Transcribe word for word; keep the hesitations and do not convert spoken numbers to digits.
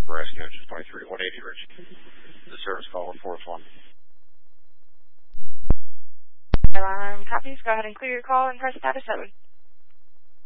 Nebraska, engine twenty-three, one eighty, Rich. The service call one four one. Alarm copies. Go ahead and clear your call and press status seven.